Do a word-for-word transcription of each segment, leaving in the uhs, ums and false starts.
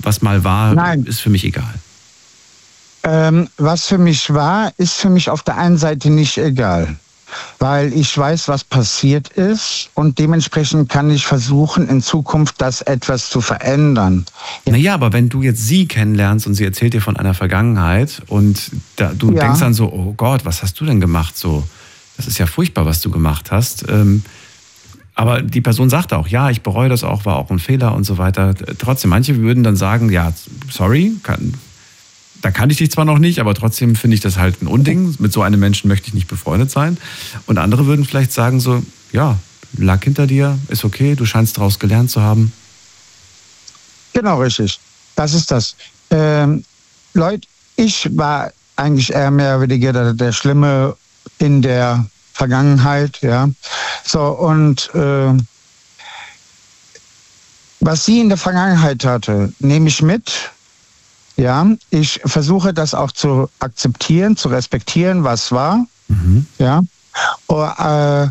was mal war, Nein. ist für mich egal. Ähm, was für mich war, ist für mich auf der einen Seite nicht egal. Weil ich weiß, was passiert ist und dementsprechend kann ich versuchen, in Zukunft das etwas zu verändern. Naja, aber wenn du jetzt sie kennenlernst und sie erzählt dir von einer Vergangenheit und da, du Ja. denkst dann so, oh Gott, was hast du denn gemacht so? Das ist ja furchtbar, was du gemacht hast. Ähm, aber die Person sagt auch, ja, ich bereue das auch, war auch ein Fehler und so weiter. Trotzdem, manche würden dann sagen, ja, sorry, kann, da kann ich dich zwar noch nicht, aber trotzdem finde ich das halt ein Unding. Mit so einem Menschen möchte ich nicht befreundet sein. Und andere würden vielleicht sagen so, ja, lag hinter dir, ist okay, du scheinst daraus gelernt zu haben. Genau, richtig. Das ist das. Ähm, Leute, ich war eigentlich eher mehr oder weniger der, der Schlimme in der Vergangenheit, ja. So, und äh, was sie in der Vergangenheit hatte, nehme ich mit. Ja, ich versuche das auch zu akzeptieren, zu respektieren, was war. Mhm. Ja, oh, äh,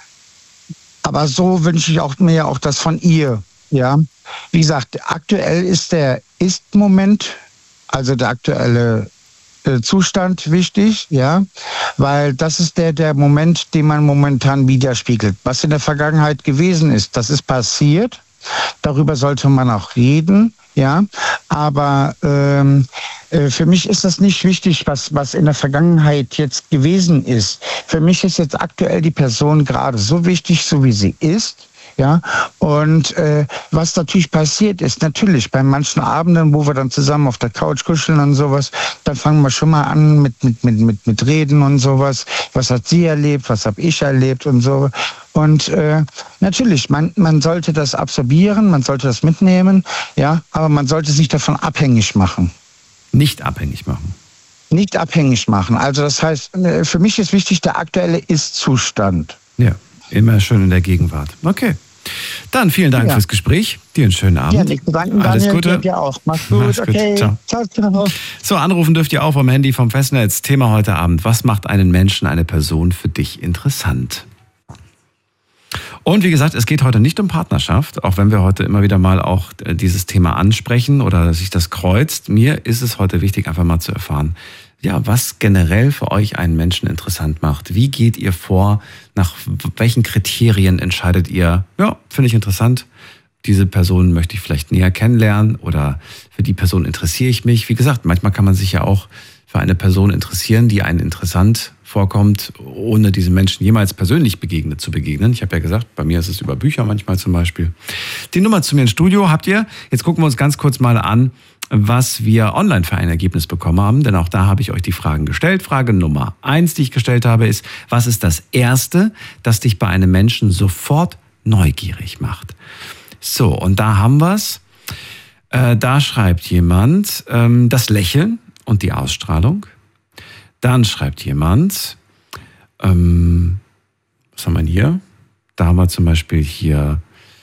aber so wünsche ich auch mir auch das von ihr. Ja, wie gesagt, aktuell ist der Ist-Moment, also der aktuelle äh, Zustand wichtig, ja, weil das ist der der Moment, den man momentan widerspiegelt. Was in der Vergangenheit gewesen ist, das ist passiert. Darüber sollte man auch reden. Ja, aber ähm, äh, für mich ist das nicht wichtig, was, was in der Vergangenheit jetzt gewesen ist. Für mich ist jetzt aktuell die Person gerade so wichtig, so wie sie ist. Ja, und äh, was natürlich passiert ist, natürlich bei manchen Abenden, wo wir dann zusammen auf der Couch kuscheln und sowas, dann fangen wir schon mal an mit mit mit mit mit Reden und sowas. Was hat sie erlebt, was habe ich erlebt und so. Und äh, natürlich, man man sollte das absorbieren, man sollte das mitnehmen, ja, aber man sollte sich davon abhängig machen. Nicht abhängig machen. Nicht abhängig machen. Also das heißt, für mich ist wichtig der aktuelle Ist-Zustand. Ja, immer schön in der Gegenwart. Okay. Dann vielen Dank Ja. fürs Gespräch. Dir einen schönen Abend. Ja, nicht zu danken, Alles Daniel. Gute. Dir auch. Mach's gut. Mach's gut. Okay. Ciao. Ciao, ciao. So, anrufen dürft ihr auch vom Handy, vom Festnetz. Thema heute Abend: Was macht einen Menschen, eine Person für dich interessant? Und wie gesagt, es geht heute nicht um Partnerschaft, auch wenn wir heute immer wieder mal auch dieses Thema ansprechen oder sich das kreuzt. Mir ist es heute wichtig, einfach mal zu erfahren, ja, was generell für euch einen Menschen interessant macht. Wie geht ihr vor? Nach welchen Kriterien entscheidet ihr, ja, finde ich interessant, diese Person möchte ich vielleicht näher kennenlernen oder für die Person interessiere ich mich. Wie gesagt, manchmal kann man sich ja auch für eine Person interessieren, die einen interessant vorkommt, ohne diesem Menschen jemals persönlich begegnet zu begegnen. Ich habe ja gesagt, bei mir ist es über Bücher manchmal zum Beispiel. Die Nummer zu mir ins Studio habt ihr. Jetzt gucken wir uns ganz kurz mal an, was wir online für ein Ergebnis bekommen haben, denn auch da habe ich euch die Fragen gestellt. Frage Nummer eins, die ich gestellt habe, ist: Was ist das Erste, das dich bei einem Menschen sofort neugierig macht? So, und da haben wir's. Äh, da schreibt jemand ähm, das Lächeln und die Ausstrahlung. Dann schreibt jemand, ähm, was haben wir denn hier? Da haben wir zum Beispiel hier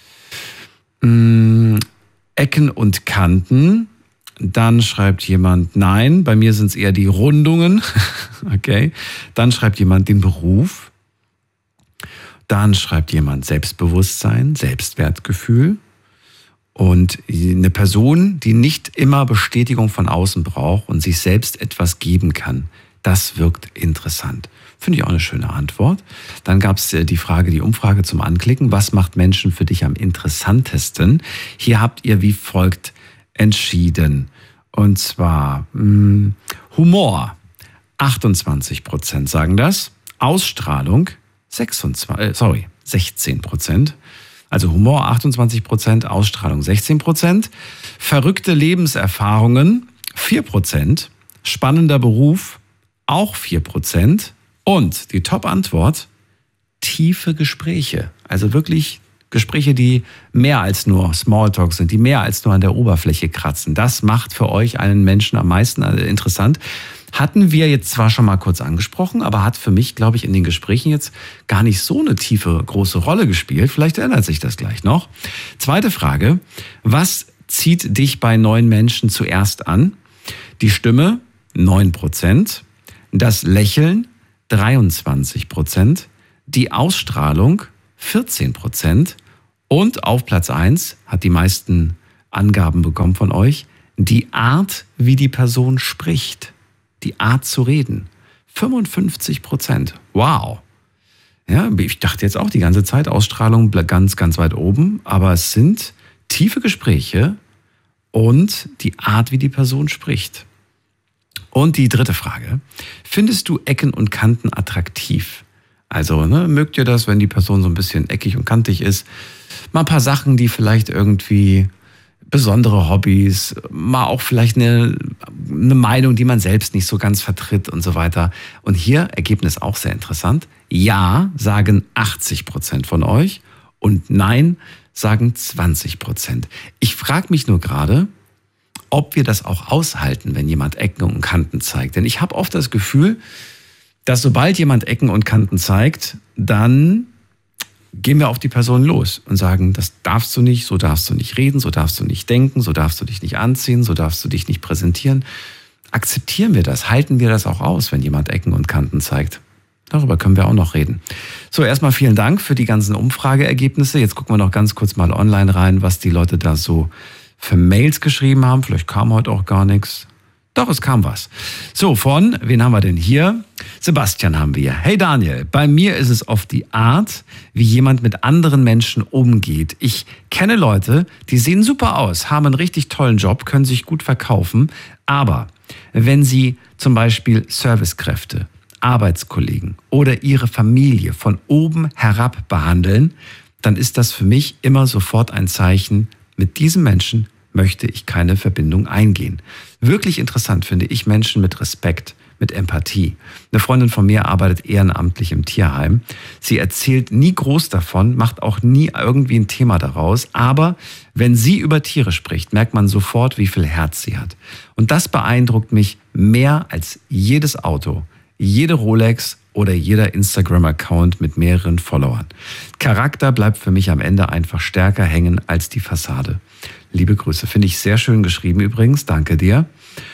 mh, Ecken und Kanten. Dann schreibt jemand, nein, bei mir sind es eher die Rundungen. Okay. Dann schreibt jemand den Beruf. Dann schreibt jemand Selbstbewusstsein, Selbstwertgefühl. Und eine Person, die nicht immer Bestätigung von außen braucht und sich selbst etwas geben kann, das wirkt interessant. Finde ich auch eine schöne Antwort. Dann gab es die Frage, die Umfrage zum Anklicken. Was macht Menschen für dich am interessantesten? Hier habt ihr wie folgt entschieden. Und zwar mh, Humor. achtundzwanzig Prozent sagen das. Ausstrahlung sechsundzwanzig, äh, sorry, sechzehn Prozent. Also Humor achtundzwanzig Prozent, Ausstrahlung sechzehn Prozent. Verrückte Lebenserfahrungen vier Prozent. Spannender Beruf auch vier Prozent. Und die Top-Antwort: tiefe Gespräche. Also wirklich Gespräche, die mehr als nur Smalltalk sind, die mehr als nur an der Oberfläche kratzen. Das macht für euch einen Menschen am meisten interessant. Hatten wir jetzt zwar schon mal kurz angesprochen, aber hat für mich, glaube ich, in den Gesprächen jetzt gar nicht so eine tiefe, große Rolle gespielt. Vielleicht ändert sich das gleich noch. Zweite Frage: Was zieht dich bei neuen Menschen zuerst an? Die Stimme neun Prozent, das Lächeln dreiundzwanzig Prozent, die Ausstrahlung vierzehn Prozent und auf Platz eins hat die meisten Angaben bekommen von euch. Die Art, wie die Person spricht. Die Art zu reden. fünfundfünfzig Prozent. Wow. Ja, ich dachte jetzt auch die ganze Zeit, Ausstrahlung ganz, ganz weit oben. Aber es sind tiefe Gespräche und die Art, wie die Person spricht. Und die dritte Frage. Findest du Ecken und Kanten attraktiv? Also, ne, mögt ihr das, wenn die Person so ein bisschen eckig und kantig ist? Mal ein paar Sachen, die vielleicht irgendwie besondere Hobbys, mal auch vielleicht eine, eine Meinung, die man selbst nicht so ganz vertritt und so weiter. Und hier, Ergebnis auch sehr interessant. Ja, sagen achtzig Prozent von euch und nein, sagen zwanzig Prozent. Ich frage mich nur gerade, ob wir das auch aushalten, wenn jemand Ecken und Kanten zeigt. Denn ich habe oft das Gefühl, dass sobald jemand Ecken und Kanten zeigt, dann gehen wir auf die Person los und sagen, das darfst du nicht, so darfst du nicht reden, so darfst du nicht denken, so darfst du dich nicht anziehen, so darfst du dich nicht präsentieren. Akzeptieren wir das? Halten wir das auch aus, wenn jemand Ecken und Kanten zeigt? Darüber können wir auch noch reden. So, erstmal vielen Dank für die ganzen Umfrageergebnisse. Jetzt gucken wir noch ganz kurz mal online rein, was die Leute da so für Mails geschrieben haben. Vielleicht kam heute auch gar nichts. Doch, es kam was. So, von, wen haben wir denn hier? Sebastian haben wir. Hey Daniel, bei mir ist es oft die Art, wie jemand mit anderen Menschen umgeht. Ich kenne Leute, die sehen super aus, haben einen richtig tollen Job, können sich gut verkaufen, aber wenn sie zum Beispiel Servicekräfte, Arbeitskollegen oder ihre Familie von oben herab behandeln, dann ist das für mich immer sofort ein Zeichen, mit diesem Menschen möchte ich keine Verbindung eingehen. Wirklich interessant finde ich Menschen mit Respekt, mit Empathie. Eine Freundin von mir arbeitet ehrenamtlich im Tierheim. Sie erzählt nie groß davon, macht auch nie irgendwie ein Thema daraus. Aber wenn sie über Tiere spricht, merkt man sofort, wie viel Herz sie hat. Und das beeindruckt mich mehr als jedes Auto, jede Rolex oder jeder Instagram-Account mit mehreren Followern. Charakter bleibt für mich am Ende einfach stärker hängen als die Fassade. Liebe Grüße. Finde ich sehr schön geschrieben übrigens. Danke dir.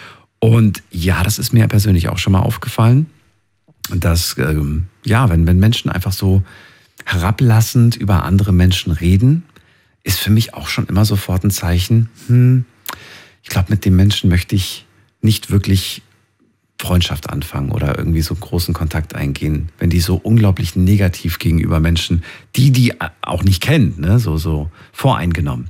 Und ja, das ist mir persönlich auch schon mal aufgefallen, dass, ähm, ja, wenn, wenn Menschen einfach so herablassend über andere Menschen reden, ist für mich auch schon immer sofort ein Zeichen, hm, ich glaube, mit dem Menschen möchte ich nicht wirklich Freundschaft anfangen oder irgendwie so großen Kontakt eingehen, wenn die so unglaublich negativ gegenüber Menschen, die die auch nicht kennen, ne, so so voreingenommen.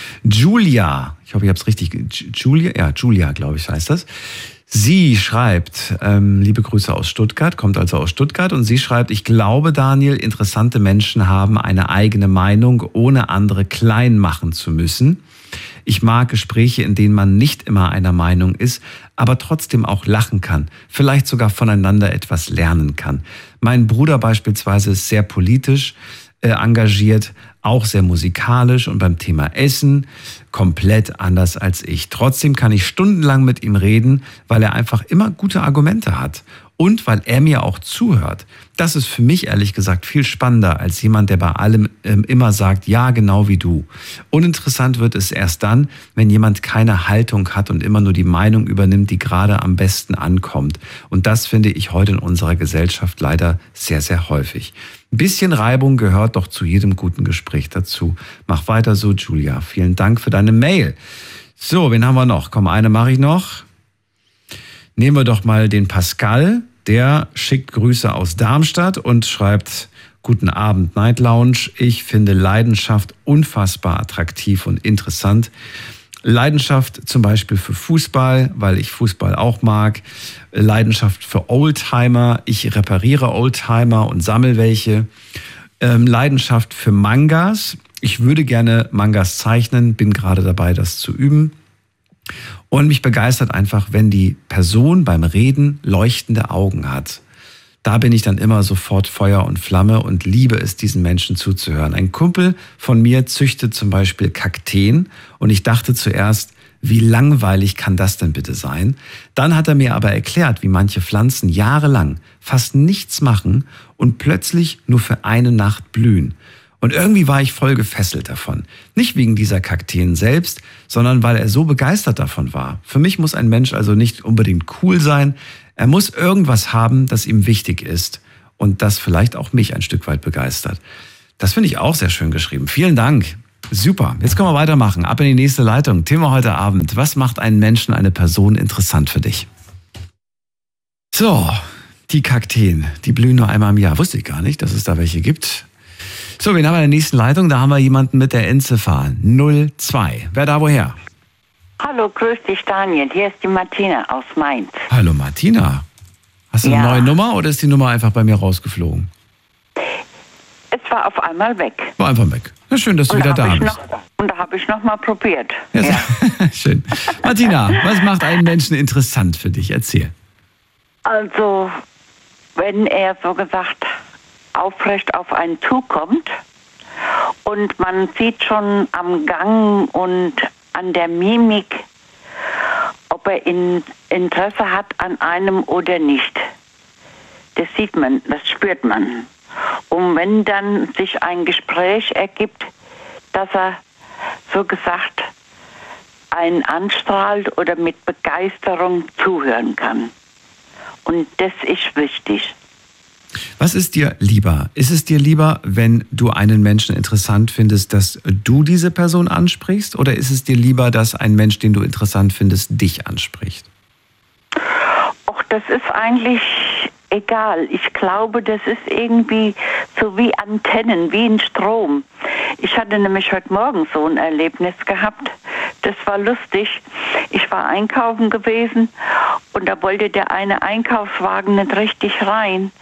Julia, ich hoffe, ich habe es richtig, Julia, ja, Julia, glaube ich, heißt das. Sie schreibt, ähm, liebe Grüße aus Stuttgart, kommt also aus Stuttgart und sie schreibt, ich glaube, Daniel, interessante Menschen haben eine eigene Meinung, ohne andere klein machen zu müssen. Ich mag Gespräche, in denen man nicht immer einer Meinung ist, aber trotzdem auch lachen kann, vielleicht sogar voneinander etwas lernen kann. Mein Bruder beispielsweise ist sehr politisch äh, engagiert, auch sehr musikalisch und beim Thema Essen komplett anders als ich. Trotzdem kann ich stundenlang mit ihm reden, weil er einfach immer gute Argumente hat. Und weil er mir auch zuhört. Das ist für mich ehrlich gesagt viel spannender als jemand, der bei allem ähm, immer sagt, ja, genau wie du. Uninteressant wird es erst dann, wenn jemand keine Haltung hat und immer nur die Meinung übernimmt, die gerade am besten ankommt. Und das finde ich heute in unserer Gesellschaft leider sehr, sehr häufig. Ein bisschen Reibung gehört doch zu jedem guten Gespräch dazu. Mach weiter so, Julia. Vielen Dank für deine Mail. So, wen haben wir noch? Komm, eine mache ich noch. Nehmen wir doch mal den Pascal. Der schickt Grüße aus Darmstadt und schreibt, guten Abend, Night Lounge. Ich finde Leidenschaft unfassbar attraktiv und interessant. Leidenschaft zum Beispiel für Fußball, weil ich Fußball auch mag. Leidenschaft für Oldtimer. Ich repariere Oldtimer und sammle welche. Ähm, Leidenschaft für Mangas. Ich würde gerne Mangas zeichnen, bin gerade dabei, das zu üben. Und mich begeistert einfach, wenn die Person beim Reden leuchtende Augen hat. Da bin ich dann immer sofort Feuer und Flamme und liebe es, diesen Menschen zuzuhören. Ein Kumpel von mir züchtet zum Beispiel Kakteen und ich dachte zuerst, wie langweilig kann das denn bitte sein? Dann hat er mir aber erklärt, wie manche Pflanzen jahrelang fast nichts machen und plötzlich nur für eine Nacht blühen. Und irgendwie war ich voll gefesselt davon. Nicht wegen dieser Kakteen selbst, sondern weil er so begeistert davon war. Für mich muss ein Mensch also nicht unbedingt cool sein. Er muss irgendwas haben, das ihm wichtig ist und das vielleicht auch mich ein Stück weit begeistert. Das finde ich auch sehr schön geschrieben. Vielen Dank. Super, jetzt können wir weitermachen. Ab in die nächste Leitung. Thema heute Abend. Was macht einen Menschen, eine Person interessant für dich? So, die Kakteen, die blühen nur einmal im Jahr. Wusste ich gar nicht, dass es da welche gibt. So, wen haben wir in der nächsten Leitung? Da haben wir jemanden mit der Endziffer null zwei. Wer da woher? Hallo, grüß dich Daniel. Hier ist die Martina aus Mainz. Hallo Martina. Hast du Ja. eine neue Nummer oder ist die Nummer einfach bei mir rausgeflogen? Es war auf einmal weg. War einfach weg. Na schön, dass du wieder da hab ich bist. noch, und da habe ich noch mal probiert. Ja, Ja. schön. Martina, was macht einen Menschen interessant für dich? Erzähl. Also, wenn er so gesagt aufrecht auf einen zukommt und man sieht schon am Gang und an der Mimik, ob er in Interesse hat an einem oder nicht. Das sieht man, das spürt man. Und wenn dann sich ein Gespräch ergibt, dass er so gesagt einen anstrahlt oder mit Begeisterung zuhören kann. Und das ist wichtig. Was ist dir lieber? Ist es dir lieber, wenn du einen Menschen interessant findest, dass du diese Person ansprichst? Oder ist es dir lieber, dass ein Mensch, den du interessant findest, dich anspricht? Och, das ist eigentlich egal. Ich glaube, das ist irgendwie so wie Antennen, wie ein Strom. Ich hatte nämlich heute Morgen so ein Erlebnis gehabt. Das war lustig. Ich war einkaufen gewesen und da wollte der eine Einkaufswagen nicht richtig rein.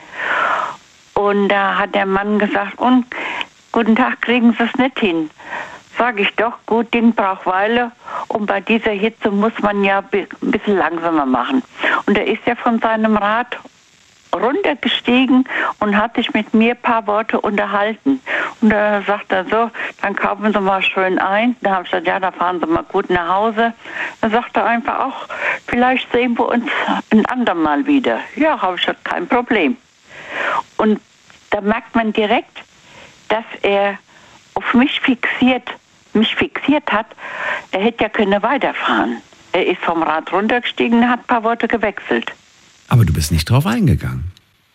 Und da hat der Mann gesagt, und guten Tag, kriegen Sie es nicht hin? Sag ich doch, gut, Ding braucht Weile und bei dieser Hitze muss man ja ein bisschen langsamer machen. Und er ist ja von seinem Rad runtergestiegen und hat sich mit mir ein paar Worte unterhalten. Und da sagt er so, dann kaufen Sie mal schön ein. Da habe ich gesagt, ja, da fahren Sie mal gut nach Hause. Da sagt er einfach auch, vielleicht sehen wir uns ein andermal wieder. Ja, habe ich gesagt, kein Problem. Und da merkt man direkt, dass er auf mich fixiert, mich fixiert hat. Er hätte ja können weiterfahren. Er ist vom Rad runtergestiegen und hat ein paar Worte gewechselt. Aber du bist nicht drauf eingegangen.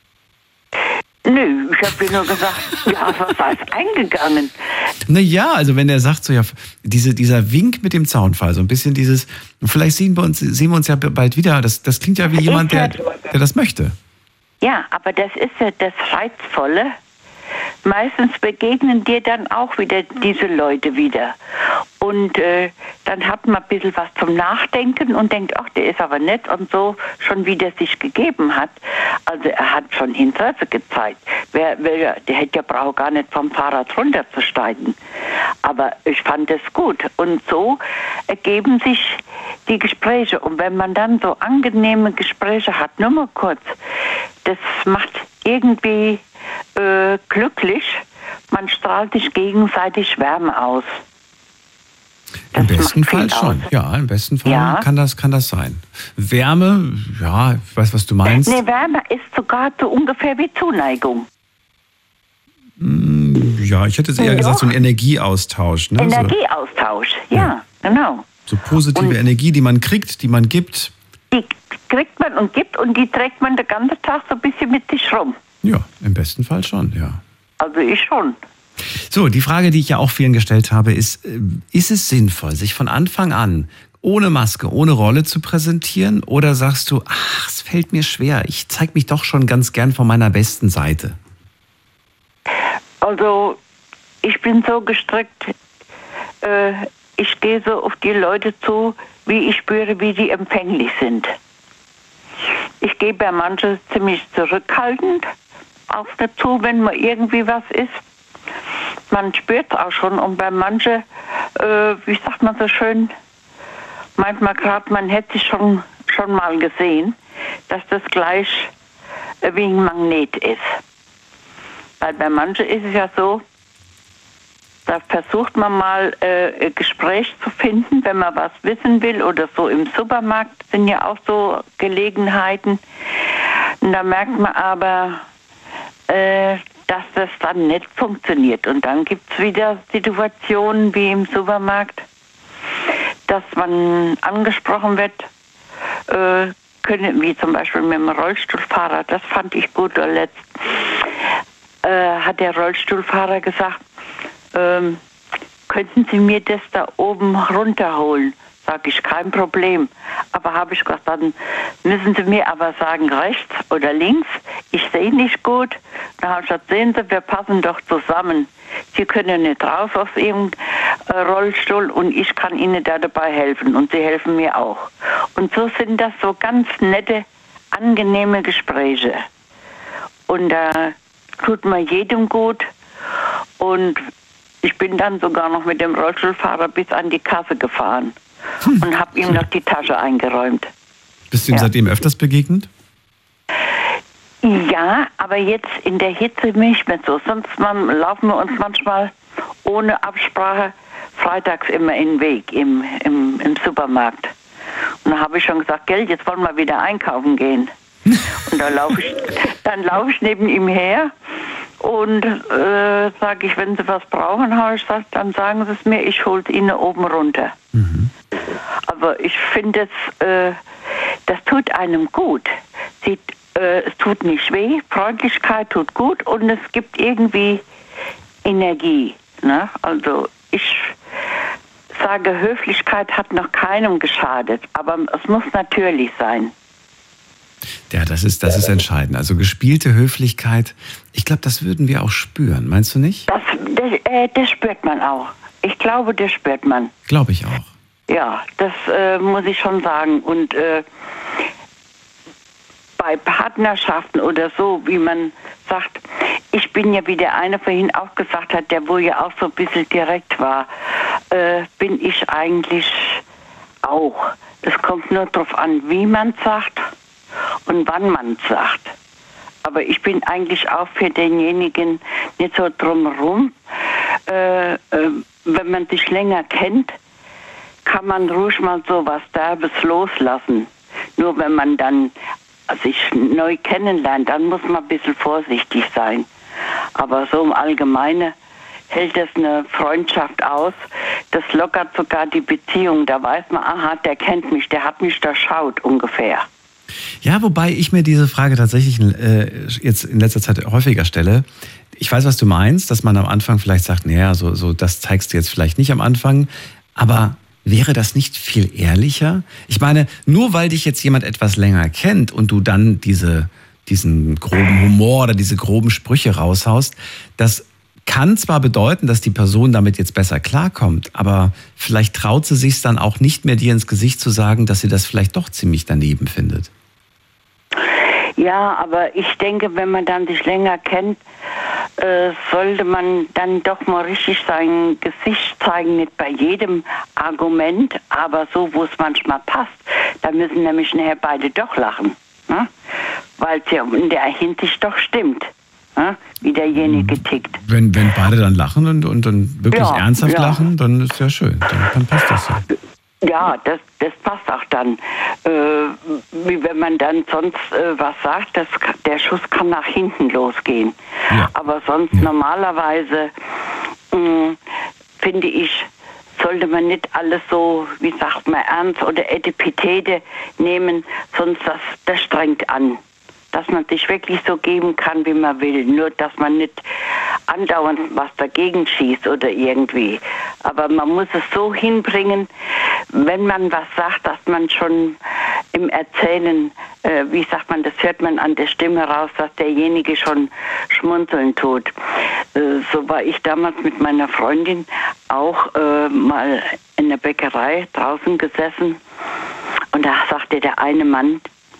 Nö, ich habe dir nur gesagt, ja, was heißt eingegangen? Naja, also wenn er sagt, so ja, diese, dieser Wink mit dem Zaunfall, so ein bisschen dieses, vielleicht sehen wir uns, sehen wir uns ja bald wieder, das, das klingt ja wie jemand, der, der das möchte. Ja, aber das ist ja das Reizvolle. Meistens begegnen dir dann auch wieder diese Leute wieder. Und äh, dann hat man ein bisschen was zum Nachdenken und denkt, ach, der ist aber nett und so, schon wie der sich gegeben hat. Also er hat schon Interesse gezeigt. Wer, wer, der hätte ja braucht gar nicht vom Fahrrad runterzusteigen. Aber ich fand es gut. Und so ergeben sich die Gespräche. Und wenn man dann so angenehme Gespräche hat, nur mal kurz, das macht irgendwie äh, glücklich. Man strahlt sich gegenseitig Wärme aus. Das Im besten Fall aus. schon. Ja, im besten Fall Ja. kann das, kann das sein. Wärme, ja, ich weiß, was du meinst. Nee, Wärme ist sogar so ungefähr wie Zuneigung. Ja, ich hätte es eher Doch. gesagt, so ein Energieaustausch. Ne? Energieaustausch, ja, Ja. genau. So, so positive Und- Energie, die man kriegt, die man gibt. Die kriegt man und gibt und die trägt man den ganzen Tag so ein bisschen mit sich rum. Ja, im besten Fall schon, ja. Also ich schon. So, die Frage, die ich ja auch vielen gestellt habe, ist, äh, ist es sinnvoll, sich von Anfang an ohne Maske, ohne Rolle zu präsentieren? Oder sagst du, ach, es fällt mir schwer, ich zeige mich doch schon ganz gern von meiner besten Seite? Also ich bin so gestrickt, äh, ich gehe so auf die Leute zu, wie ich spüre, wie die empfänglich sind. Ich gehe bei manchen ziemlich zurückhaltend auf dazu, wenn mal irgendwie was ist. Man spürt es auch schon und bei manchen, äh, wie sagt man so schön, meint man gerade, man hätte sich schon, schon mal gesehen, dass das gleich äh, wie ein Magnet ist. Weil bei manchen ist es ja so, da versucht man mal äh, ein Gespräch zu finden, wenn man was wissen will oder so im Supermarkt sind ja auch so Gelegenheiten. Und da merkt man aber, äh, dass das dann nicht funktioniert. Und dann gibt es wieder Situationen wie im Supermarkt, dass man angesprochen wird, äh, können, wie zum Beispiel mit dem Rollstuhlfahrer, das fand ich gut, oder letzt, äh, hat der Rollstuhlfahrer gesagt, ähm, könnten Sie mir das da oben runterholen? Sag ich, kein Problem. Aber habe ich gesagt, dann müssen Sie mir aber sagen, rechts oder links. Ich sehe nicht gut. Dann habe ich gesagt, sehen Sie, wir passen doch zusammen. Sie können nicht raus aus Ihrem äh, Rollstuhl und ich kann Ihnen da dabei helfen. Und Sie helfen mir auch. Und so sind das so ganz nette, angenehme Gespräche. Und da äh, tut man jedem gut. Und ich bin dann sogar noch mit dem Rollstuhlfahrer bis an die Kasse gefahren. Hm. Und habe ihm noch die Tasche eingeräumt. Bist du ihm ja. seitdem öfters begegnet? Ja, aber jetzt in der Hitze nicht mehr so. Sonst man, laufen wir uns manchmal ohne Absprache freitags immer in den Weg im, im, im Supermarkt. Und da habe ich schon gesagt, Geld, jetzt wollen wir wieder einkaufen gehen. Und da laufe ich, dann laufe ich neben ihm her und äh, sage ich, wenn Sie was brauchen, habe ich gesagt, dann sagen Sie es mir, ich hole es Ihnen oben runter. Mhm. Aber ich finde, es, äh, das tut einem gut. Sie, äh, es tut nicht weh, Freundlichkeit tut gut und es gibt irgendwie Energie. Ne? Also ich sage, Höflichkeit hat noch keinem geschadet, aber es muss natürlich sein. Ja, das ist, das ist entscheidend. Also gespielte Höflichkeit, ich glaube, das würden wir auch spüren. Meinst du nicht? Das, das, äh, das spürt man auch. Ich glaube, das spürt man. Glaube ich auch. Ja, das äh, muss ich schon sagen. Und äh, bei Partnerschaften oder so, wie man sagt, ich bin ja, wie der eine vorhin auch gesagt hat, der wo ja auch so ein bisschen direkt war, äh, bin ich eigentlich auch. Es kommt nur darauf an, wie man sagt und wann man sagt. Aber ich bin eigentlich auch für denjenigen nicht so drumherum. Äh, äh, wenn man sich länger kennt, kann man ruhig mal so was Derbes loslassen. Nur wenn man dann sich neu kennenlernt, dann muss man ein bisschen vorsichtig sein. Aber so im Allgemeinen hält das eine Freundschaft aus. Das lockert sogar die Beziehung. Da weiß man, aha, der kennt mich, der hat mich durchschaut ungefähr. Ja, wobei ich mir diese Frage tatsächlich äh, jetzt in letzter Zeit häufiger stelle. Ich weiß, was du meinst, dass man am Anfang vielleicht sagt, naja, so, so das zeigst du jetzt vielleicht nicht am Anfang, aber wäre das nicht viel ehrlicher? Ich meine, nur weil dich jetzt jemand etwas länger kennt und du dann diese, diesen groben Humor oder diese groben Sprüche raushaust, das kann zwar bedeuten, dass die Person damit jetzt besser klarkommt, aber vielleicht traut sie sich dann auch nicht mehr, dir ins Gesicht zu sagen, dass sie das vielleicht doch ziemlich daneben findet. Ja, aber ich denke, wenn man dann sich länger kennt, äh, sollte man dann doch mal richtig sein Gesicht zeigen, nicht bei jedem Argument, aber so, wo es manchmal passt. Da müssen nämlich nachher beide doch lachen, ne? Weil es ja in der Hinsicht doch stimmt, ne? Wie derjenige tickt. Wenn, wenn beide dann lachen und, und, und wirklich ja, ernsthaft ja. lachen, dann ist ja schön, dann, dann passt das ja. Ja, das, das passt auch dann. Äh, wie wenn man dann sonst äh, was sagt, das, der Schuss kann nach hinten losgehen. Ja. Aber sonst ja. normalerweise, mh, finde ich, sollte man nicht alles so, wie sagt man, ernst oder Etipetete nehmen, sonst das, das strengt an. Dass man sich wirklich so geben kann, wie man will. Nur, dass man nicht andauernd was dagegen schießt oder irgendwie. Aber man muss es so hinbringen, wenn man was sagt, dass man schon im Erzählen, äh, wie sagt man, das hört man an der Stimme raus, dass derjenige schon schmunzeln tut. Äh, so war ich damals mit meiner Freundin auch äh, mal in der Bäckerei draußen gesessen. Und da sagte der eine Mann,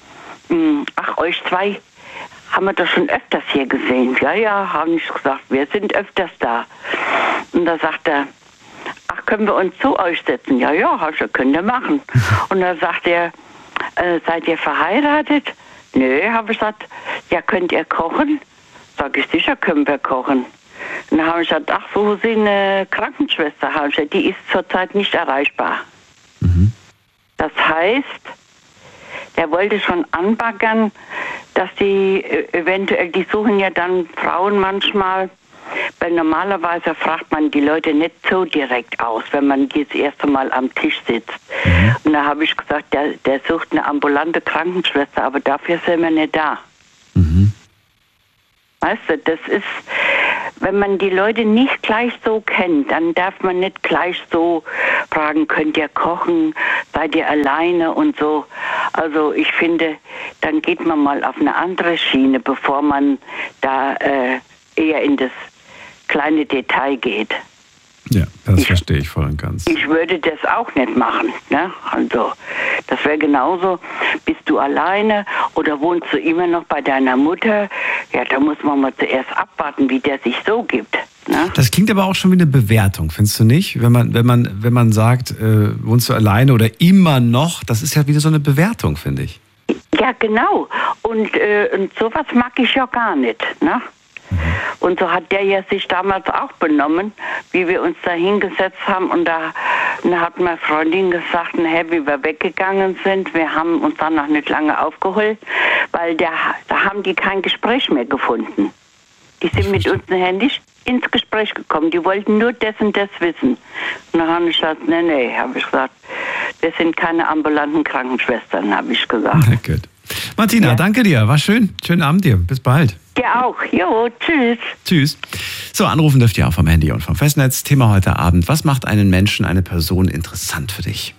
ach, euch zwei haben wir doch schon öfters hier gesehen. Ja, ja, haben ich gesagt, wir sind öfters da. Und da sagt er, ach, können wir uns zu euch setzen? Ja, ja, könnt ihr machen. Und da sagt er, äh, seid ihr verheiratet? Nö, habe ich gesagt, ja, könnt ihr kochen? Sag ich, sicher können wir kochen. Und dann habe ich gesagt, ach, wo ist eine Krankenschwester? Habe ich gesagt, die ist zurzeit nicht erreichbar. Mhm. Das heißt, der wollte schon anbaggern, dass die eventuell, die suchen ja dann Frauen manchmal, weil normalerweise fragt man die Leute nicht so direkt aus, wenn man das erste Mal am Tisch sitzt. Mhm. Und da habe ich gesagt, der, der sucht eine ambulante Krankenschwester, aber dafür sind wir nicht da. Mhm. Weißt du, das ist, wenn man die Leute nicht gleich so kennt, dann darf man nicht gleich so fragen, könnt ihr kochen, seid ihr alleine und so. Also ich finde, dann geht man mal auf eine andere Schiene, bevor man da äh, eher in das kleine Detail geht. Ja, das ich, verstehe ich voll und ganz. Ich würde das auch nicht machen. Ne? Also, das wäre genauso, bist du alleine oder wohnst du immer noch bei deiner Mutter? Ja, da muss man mal zuerst abwarten, wie der sich so gibt. Ne? Das klingt aber auch schon wie eine Bewertung, findest du nicht? Wenn man, wenn man, wenn man sagt, äh, wohnst du alleine oder immer noch, das ist ja wieder so eine Bewertung, finde ich. Ja, genau. Und, äh, und sowas mag ich ja gar nicht. Ne? Und so hat der ja sich damals auch benommen, wie wir uns da hingesetzt haben. Und da, da hat meine Freundin gesagt, nachher, wie wir weggegangen sind, wir haben uns dann noch nicht lange aufgeholt, weil der, da haben die kein Gespräch mehr gefunden. Die sind mit uns nachher nicht ins Gespräch gekommen. Die wollten nur das und das wissen. Und dann habe ich gesagt, nee, nee, habe ich gesagt, das sind keine ambulanten Krankenschwestern, habe ich gesagt. Na gut. Martina, ja. Danke dir. War schön. Schönen Abend dir. Bis bald. Ja auch. Jo, tschüss. Tschüss. So, anrufen dürft ihr auch vom Handy und vom Festnetz. Thema heute Abend. Was macht einen Menschen, eine Person interessant für dich?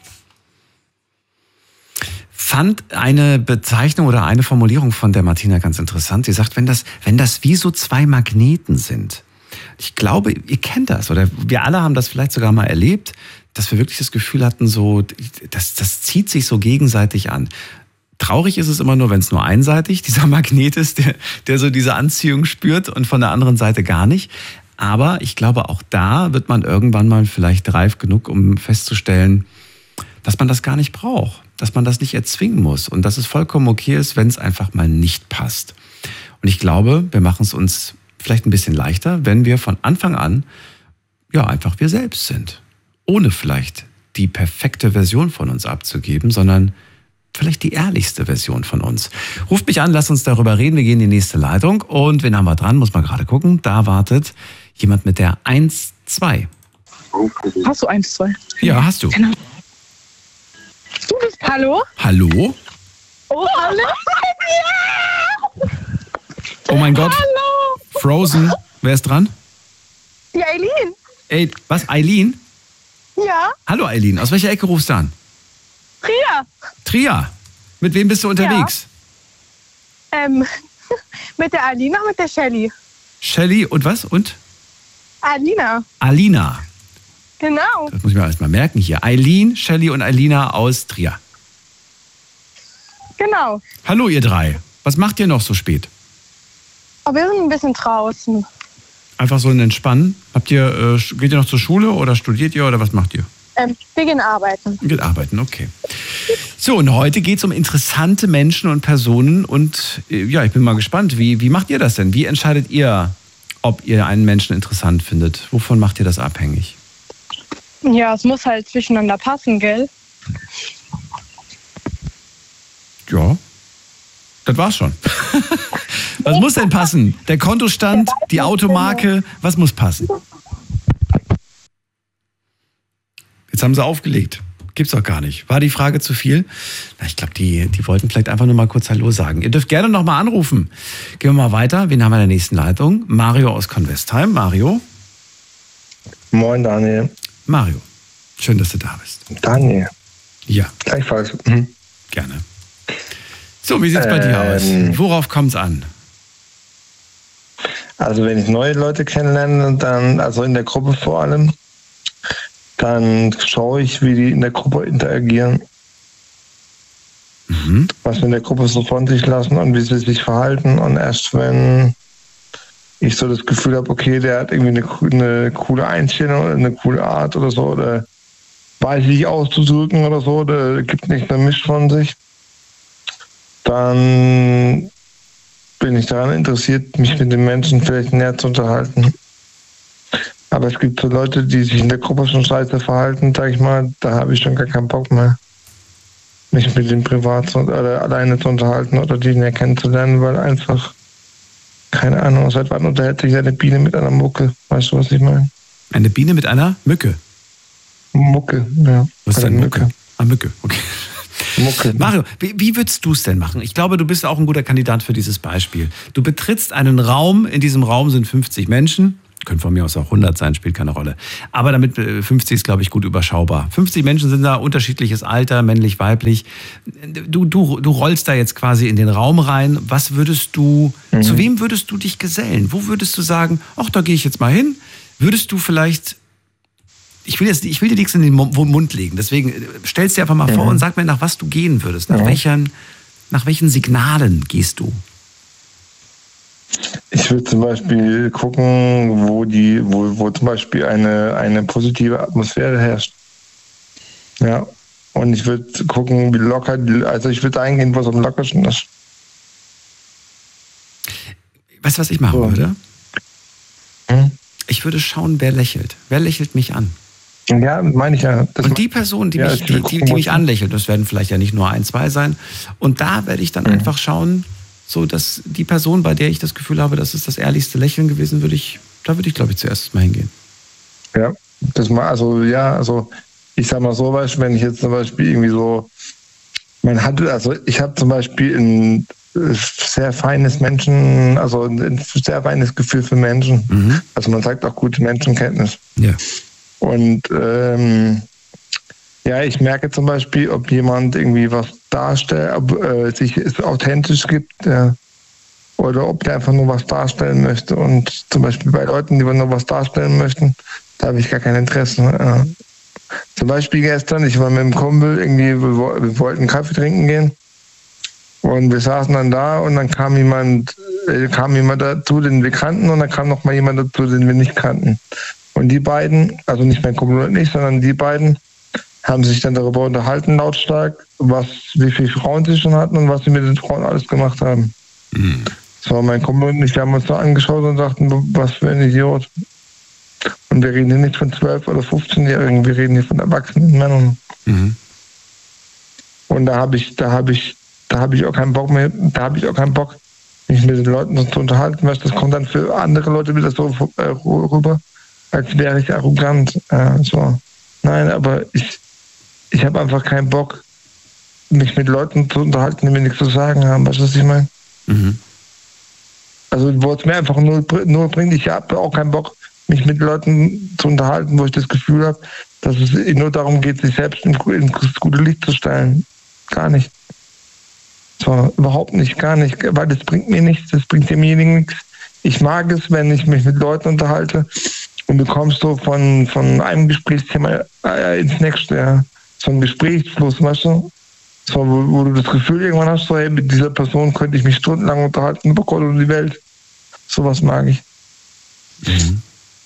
Fand eine Bezeichnung oder eine Formulierung von der Martina ganz interessant. Sie sagt, wenn das, wenn das wie so zwei Magneten sind. Ich glaube, ihr kennt das oder wir alle haben das vielleicht sogar mal erlebt, dass wir wirklich das Gefühl hatten, so, das, das zieht sich so gegenseitig an. Traurig ist es immer nur, wenn es nur einseitig dieser Magnet ist, der, der so diese Anziehung spürt und von der anderen Seite gar nicht. Aber ich glaube, auch da wird man irgendwann mal vielleicht reif genug, um festzustellen, dass man das gar nicht braucht, dass man das nicht erzwingen muss und dass es vollkommen okay ist, wenn es einfach mal nicht passt. Und ich glaube, wir machen es uns vielleicht ein bisschen leichter, wenn wir von Anfang an ja einfach wir selbst sind. Ohne vielleicht die perfekte Version von uns abzugeben, sondern vielleicht die ehrlichste Version von uns. Ruft mich an, lasst uns darüber reden. Wir gehen in die nächste Leitung. Und wen haben wir dran? Muss man gerade gucken. Da wartet jemand mit der eins zwei. Hast du eins zwei? Ja, hast du. Genau. Du bist Hallo? Hallo? Oh, hallo? Ja! Oh mein Gott. Hallo! Frozen. Wer ist dran? Die Eileen. Ey, was, Eileen? Ja? Hallo Eileen, aus welcher Ecke rufst du an? Tria. Tria. Mit wem bist du unterwegs? Ja. Ähm, mit der Alina und mit der Shelly. Shelly und was? Und? Alina. Alina. Genau. Das muss ich mir erst mal merken hier. Eileen, Shelly und Alina aus Trier. Genau. Hallo ihr drei. Was macht ihr noch so spät? Oh, wir sind ein bisschen draußen. Einfach so ein Entspannen. Habt ihr, äh, geht ihr noch zur Schule oder studiert ihr oder was macht ihr? Ähm, wir gehen arbeiten. Geht arbeiten, okay. So, und heute geht es um interessante Menschen und Personen und äh, ja, ich bin mal gespannt, wie, wie macht ihr das denn? Wie entscheidet ihr, ob ihr einen Menschen interessant findet? Wovon macht ihr das abhängig? Ja, es muss halt zwischeneinander passen, gell? Ja, das war's schon. Was muss denn passen? Der Kontostand, die Automarke, was muss passen? Jetzt haben sie aufgelegt. Gibt's doch gar nicht. War die Frage zu viel? Na, ich glaube, die, die wollten vielleicht einfach nur mal kurz Hallo sagen. Ihr dürft gerne noch mal anrufen. Gehen wir mal weiter. Wen haben wir in der nächsten Leitung? Mario aus Convestheim. Mario? Moin, Daniel. Mario, schön, dass du da bist. Daniel. Ja. Gleichfalls. Mhm. Gerne. So, wie sieht's bei dir aus? Ähm, Worauf kommt's an? Also wenn ich neue Leute kennenlerne, dann, also in der Gruppe vor allem, dann schaue ich, wie die in der Gruppe interagieren. Mhm. Was wir in der Gruppe so von sich lassen und wie sie sich verhalten. Und erst wenn ich so das Gefühl habe, okay, der hat irgendwie eine, eine coole Einstellung oder eine coole Art oder so, oder weiß sich auszudrücken oder so, oder gibt nicht eine Misch von sich, dann bin ich daran interessiert, mich mit den Menschen vielleicht näher zu unterhalten. Aber es gibt so Leute, die sich in der Gruppe schon scheiße verhalten, sag ich mal, da habe ich schon gar keinen Bock mehr, mich mit dem privat zu, oder alleine zu unterhalten oder die näher kennenzulernen, weil einfach, keine Ahnung, seit wann unterhält sich eine Biene mit einer Mucke? Weißt du, was ich meine? Eine Biene mit einer Mücke? Mucke, ja. Was ist denn Mücke? Mücke? Ah, Mücke, okay. Mucke. Mario, wie, wie würdest du es denn machen? Ich glaube, du bist auch ein guter Kandidat für dieses Beispiel. Du betrittst einen Raum, in diesem Raum sind fünfzig Menschen Können von mir aus auch hundert sein, spielt keine Rolle. Aber damit äh, fünfzig ist, glaube ich, gut überschaubar. fünfzig Menschen sind da, unterschiedliches Alter, männlich, weiblich. Du, du, du rollst da jetzt quasi in den Raum rein. Was würdest du, mhm. zu wem würdest du dich gesellen? Wo würdest du sagen, ach, da gehe ich jetzt mal hin? Würdest du vielleicht, ich will, jetzt, ich will dir nichts in den Mund legen, deswegen stellst dir einfach mal mhm. vor und sag mir, nach was du gehen würdest. Nach, mhm. welchen, nach welchen Signalen gehst du? Ich würde zum Beispiel gucken, wo die, wo, wo zum Beispiel eine, eine positive Atmosphäre herrscht. Ja. Und ich würde gucken, wie locker, die, also ich würde eingehen, wo es am lockersten ist. Weißt du, was ich machen so. würde? Hm? Ich würde schauen, wer lächelt. Wer lächelt mich an? Ja, meine ich ja. Das und die Person, die, ja, mich, die, gucken, die, die mich anlächelt, das werden vielleicht ja nicht nur ein, zwei sein. Und da werde ich dann mhm. einfach schauen, so dass die Person, bei der ich das Gefühl habe, das ist das ehrlichste Lächeln gewesen, würde ich, da würde ich, glaube ich, zuerst mal hingehen. Ja, das mal, also ja, also ich sag mal so, weißt, wenn ich jetzt zum Beispiel irgendwie so, man hat, also ich habe zum Beispiel ein sehr feines Menschen, also ein sehr feines Gefühl für Menschen. Mhm. Also man sagt auch gute Menschenkenntnis. Ja. Und ähm, ja, ich merke zum Beispiel, ob jemand irgendwie was darstellt, ob äh, sich es authentisch gibt, ja, oder ob der einfach nur was darstellen möchte. Und zum Beispiel bei Leuten, die nur was darstellen möchten, da habe ich gar kein Interesse. Ja. Zum Beispiel gestern, ich war mit einem Kumpel, irgendwie, wir, wir wollten Kaffee trinken gehen und wir saßen dann da und dann kam jemand, äh, kam jemand dazu, den wir kannten, und dann kam noch mal jemand dazu, den wir nicht kannten. Und die beiden, also nicht mein Kumpel und ich, sondern die beiden, haben sich dann darüber unterhalten, lautstark, was, wie viele Frauen sie schon hatten und was sie mit den Frauen alles gemacht haben. Mhm. So, mein Kumpel und ich, wir haben uns da angeschaut und dachten, was für ein Idiot. Und wir reden hier nicht von zwölf- oder fünfzehnjährigen, wir reden hier von erwachsenen Männern. Mhm. Und da habe ich, da habe ich, da habe ich auch keinen Bock mehr, da habe ich auch keinen Bock, mich mit den Leuten zu unterhalten, weil das kommt dann für andere Leute wieder so äh, rüber, als wäre ich arrogant. Äh, so. Nein, aber ich Ich habe einfach keinen Bock, mich mit Leuten zu unterhalten, die mir nichts zu sagen haben. Weißt du, was ich meine? Mhm. Also, wo es mir einfach nur, nur bringt, ich habe auch keinen Bock, mich mit Leuten zu unterhalten, wo ich das Gefühl habe, dass es nur darum geht, sich selbst ins gute Licht zu stellen. Gar nicht. So, überhaupt nicht, gar nicht. Weil das bringt mir nichts, das bringt demjenigen nichts. Ich mag es, wenn ich mich mit Leuten unterhalte und du kommst so von, von einem Gesprächsthema äh, ins nächste, ja. So ein Gesprächsfluss, weißt du? So, wo, wo du das Gefühl irgendwann hast, so, hey, mit dieser Person könnte ich mich stundenlang unterhalten über Gott und die Welt. Sowas mag ich. Mhm.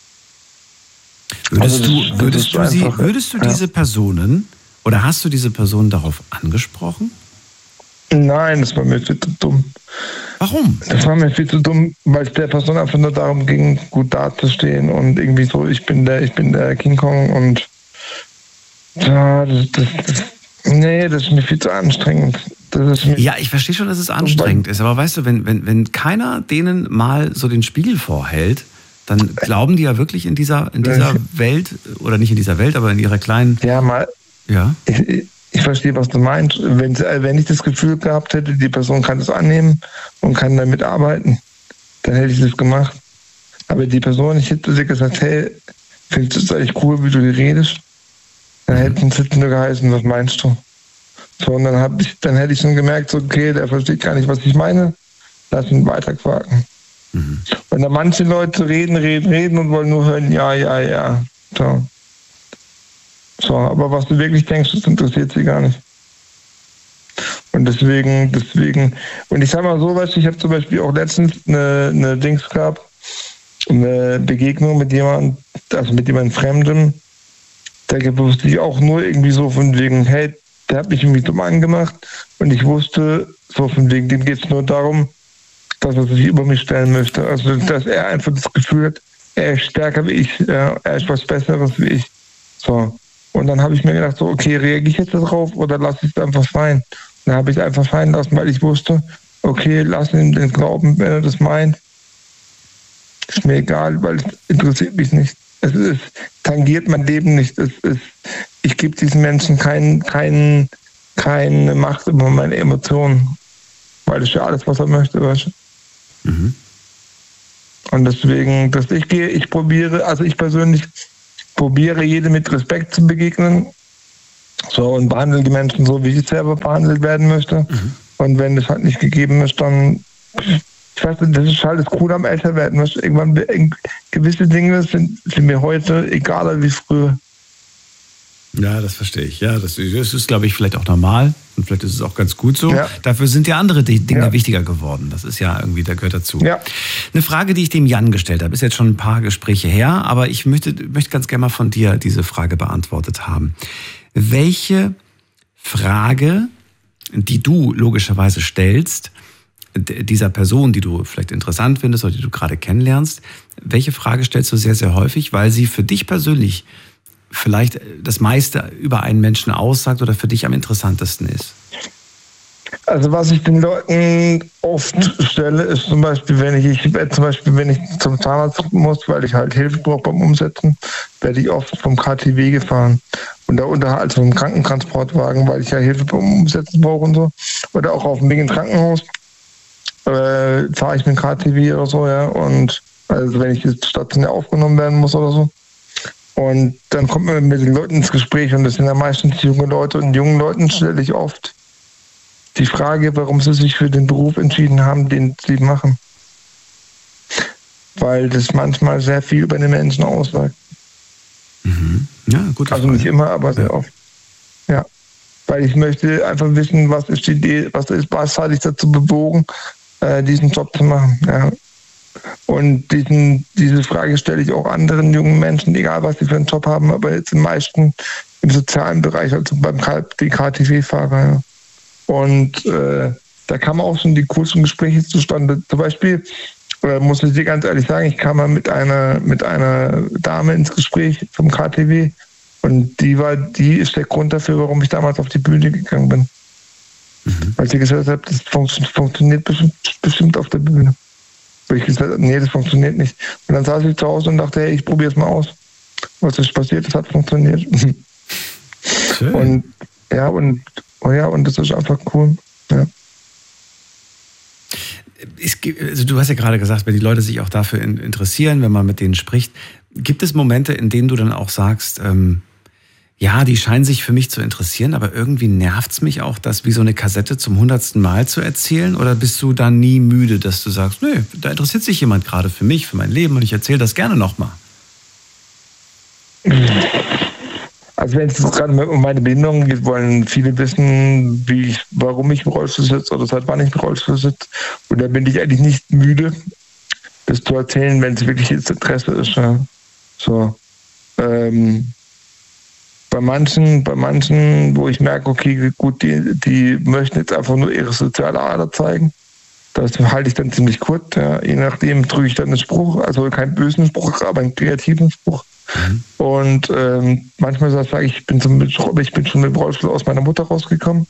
Würdest, also das, du, würdest, du, sie, einfach, würdest du ja. diese Personen, oder hast du diese Personen darauf angesprochen? Nein, das war mir viel zu dumm. Warum? Das war mir viel zu dumm, weil es der Person einfach nur darum ging, gut dazustehen und irgendwie so, ich bin der, ich bin der King Kong und ja, das, das, das, nee, das ist mir viel zu anstrengend. Das ist ja, ich verstehe schon, dass es anstrengend ist, aber weißt du, wenn, wenn, wenn keiner denen mal so den Spiegel vorhält, dann glauben die ja wirklich in dieser, in dieser Welt, oder nicht in dieser Welt, aber in ihrer kleinen... Ja, mal. Ja. Ich, ich, ich verstehe, was du meinst. Wenn, wenn ich das Gefühl gehabt hätte, die Person kann das annehmen und kann damit arbeiten, dann hätte ich das gemacht. Aber die Person, ich hätte dir gesagt, hey, findest du es eigentlich cool, wie du hier redest? Dann hätten sie nur geheißen, was meinst du? So, und dann, hab ich, dann hätte ich schon gemerkt, so, okay, der versteht gar nicht, was ich meine. Lass ihn weiterquaken. Mhm. Und dann manche Leute reden, reden, reden und wollen nur hören, ja, ja, ja. So. So, aber was du wirklich denkst, das interessiert sie gar nicht. Und deswegen, deswegen, und ich sag mal so, weißt du, ich habe zum Beispiel auch letztens eine, eine Dings gehabt, eine Begegnung mit jemandem, also mit jemandem Fremdem. Da wusste ich auch nur irgendwie so von wegen, hey, der hat mich irgendwie dumm angemacht und ich wusste so von wegen, dem geht es nur darum, dass er sich über mich stellen möchte. Also, dass er einfach das Gefühl hat, er ist stärker wie ich, ja, er ist was Besseres wie ich. So. Und dann habe ich mir gedacht, so, okay, reagiere ich jetzt darauf oder lasse ich es einfach fallen? Dann habe ich es einfach fallen lassen, weil ich wusste, okay, lass ihn den glauben, wenn er das meint. Ist mir egal, weil es interessiert mich nicht. Es ist, tangiert mein Leben nicht. Es ist, ich gebe diesen Menschen kein, kein, keine Macht über meine Emotionen. Weil das ist ja alles, was er möchte, weißt du? Mhm. Und deswegen, dass ich gehe, ich probiere, also ich persönlich probiere, jedem mit Respekt zu begegnen. So, und behandle die Menschen so, wie ich selber behandelt werden möchte. Mhm. Und wenn das halt nicht gegeben ist, dann, ich weiß nicht, das ist halt das Coole am Älterwerden. Irgendwann, gewisse Dinge sind, sind mir heute egaler wie früher. Ja, das verstehe ich. Ja, das, das ist, glaube ich, vielleicht auch normal und vielleicht ist es auch ganz gut so. Ja. Dafür sind ja andere Dinge ja. wichtiger geworden. Das ist ja irgendwie, da gehört dazu. Ja. Eine Frage, die ich dem Jan gestellt habe, ist jetzt schon ein paar Gespräche her, aber ich möchte, möchte ganz gerne mal von dir diese Frage beantwortet haben. Welche Frage, die du logischerweise stellst, dieser Person, die du vielleicht interessant findest oder die du gerade kennenlernst, welche Frage stellst du sehr, sehr häufig, weil sie für dich persönlich vielleicht das meiste über einen Menschen aussagt oder für dich am interessantesten ist? Also was ich den Leuten oft stelle, ist zum Beispiel, wenn ich, ich werde zum Beispiel, wenn ich zum Zahnarzt muss, weil ich halt Hilfe brauche beim Umsetzen, werde ich oft vom K T W gefahren. Und da unterhalb vom Krankentransportwagen, weil ich ja Hilfe beim Umsetzen brauche und so. Oder auch auf dem Weg ins Krankenhaus äh, fahre ich mit dem K T W oder so, ja. Und also wenn ich jetzt stationär aufgenommen werden muss oder so. Und dann kommt man mit den Leuten ins Gespräch und das sind ja meistens junge Leute und jungen Leuten stelle ich oft die Frage, warum sie sich für den Beruf entschieden haben, den sie machen. Weil das manchmal sehr viel über den Menschen aussagt. Mhm. Ja, gute Also Frage. nicht immer, aber sehr ja. oft. Ja. Weil ich möchte einfach wissen, was ist die Idee, was ist, was hat dich dazu bewogen, äh, diesen Job zu machen. Ja. Und diesen, diese Frage stelle ich auch anderen jungen Menschen, egal was sie für einen Job haben, aber jetzt im meisten im sozialen Bereich, also beim K T W-Fahrer. Ja. Und äh, da kamen auch schon die coolsten Gespräche zustande. Zum Beispiel, äh, muss ich dir ganz ehrlich sagen, ich kam mal mit einer, mit einer Dame ins Gespräch vom K T W und die war, die ist der Grund dafür, warum ich damals auf die Bühne gegangen bin. Mhm. Weil sie gesagt hat, das fun- funktioniert bestimmt, bestimmt auf der Bühne. Und ich gesagt habe, nee, das funktioniert nicht. Und dann saß ich zu Hause und dachte, hey, ich probiere es mal aus. Was ist passiert? Das hat funktioniert. Schön. Und ja, und Oh ja, und das ist einfach cool. Ja. Es gibt, also du hast ja gerade gesagt, wenn die Leute sich auch dafür interessieren, wenn man mit denen spricht, gibt es Momente, in denen du dann auch sagst, ähm, ja, die scheinen sich für mich zu interessieren, aber irgendwie nervt es mich auch, das wie so eine Kassette zum hundertsten Mal zu erzählen? Oder bist du dann nie müde, dass du sagst, nö, da interessiert sich jemand gerade für mich, für mein Leben und ich erzähle das gerne nochmal? Also wenn es gerade um meine Behinderung geht, wollen viele wissen, wie ich, warum ich im Rollstuhl sitze oder seit wann ich im Rollstuhl sitze. Und da bin ich eigentlich nicht müde, das zu erzählen, wenn es wirklich jetzt Interesse ist. Ja. So. Ähm, bei manchen, bei manchen, wo ich merke, okay, gut, die, die möchten jetzt einfach nur ihre soziale Ader zeigen. Das halte ich dann ziemlich kurz. Ja. Je nachdem drücke ich dann einen Spruch, also keinen bösen Spruch, aber einen kreativen Spruch. Mhm. Und ähm, manchmal sage ich, ich bin, zum, ich bin schon mit dem Rollstuhl aus meiner Mutter rausgekommen.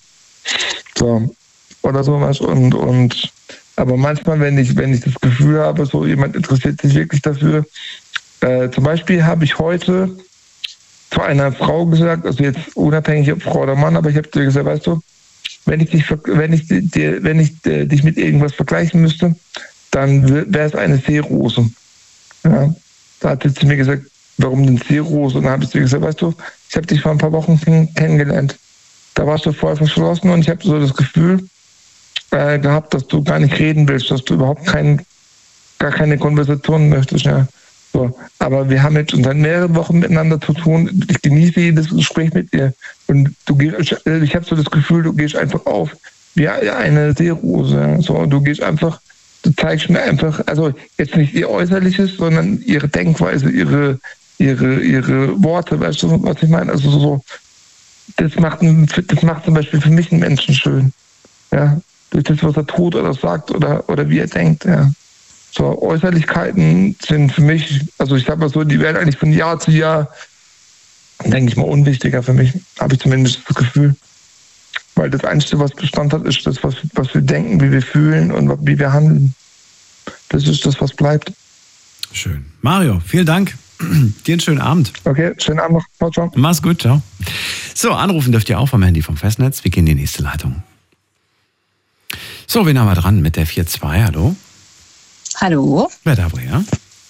So. Oder sowas. Und, und, aber manchmal, wenn ich, wenn ich das Gefühl habe, so jemand interessiert sich wirklich dafür. Äh, zum Beispiel habe ich heute zu einer Frau gesagt, also jetzt unabhängig ob Frau oder Mann, aber ich habe dir gesagt, weißt du, wenn ich dich, wenn ich dir, wenn ich dich mit irgendwas vergleichen müsste, dann wäre es eine Seerose. Ja. Da hat sie zu mir gesagt, warum denn Seerose? Und dann habe ich zu ihr gesagt, weißt du, ich habe dich vor ein paar Wochen kennengelernt. Da warst du voll verschlossen und ich habe so das Gefühl äh, gehabt, dass du gar nicht reden willst, dass du überhaupt kein, gar keine Konversation möchtest. Ja. So. Aber wir haben jetzt schon seit mehreren Wochen miteinander zu tun. Ich genieße jedes Gespräch mit dir. Und du gehst, ich habe so das Gefühl, du gehst einfach auf wie eine Seerose. Ja. So, du gehst einfach, du zeigst mir einfach, also jetzt nicht ihr Äußerliches, sondern ihre Denkweise, ihre ihre, ihre Worte, weißt du, was ich meine? Also so, das macht, das macht zum Beispiel für mich einen Menschen schön. Ja, durch das, was er tut oder sagt oder, oder wie er denkt, ja. So, Äußerlichkeiten sind für mich, also ich sag mal so, die werden eigentlich von Jahr zu Jahr, denke ich mal, unwichtiger für mich, habe ich zumindest das Gefühl. Weil das Einzige, was Bestand hat, ist das, was, was wir denken, wie wir fühlen und wie wir handeln. Das ist das, was bleibt. Schön. Mario, vielen Dank. Dir einen schönen Abend. Okay, schönen Abend noch. Ciao, ciao. Mach's gut, ciao. So, anrufen dürft ihr auch vom Handy vom Festnetz. Wir gehen in die nächste Leitung. So, wen haben wir dran mit der vier zwei? Hallo? Hallo. Wer da woher?